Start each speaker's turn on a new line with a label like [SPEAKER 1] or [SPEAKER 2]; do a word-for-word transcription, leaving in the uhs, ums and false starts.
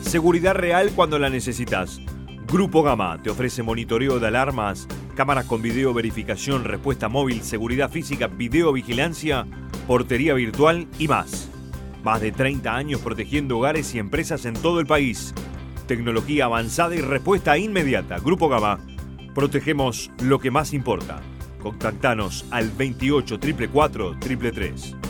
[SPEAKER 1] Seguridad real cuando la necesitas. Grupo Gama te ofrece monitoreo de alarmas, cámaras con video verificación, respuesta móvil, seguridad física, videovigilancia, portería virtual y más. Más de treinta años protegiendo hogares y empresas en todo el país. Tecnología avanzada y respuesta inmediata. Grupo Gama. Protegemos lo que más importa. Contactanos al veintiocho, cuatrocientos cuarenta y cuatro, tres tres tres.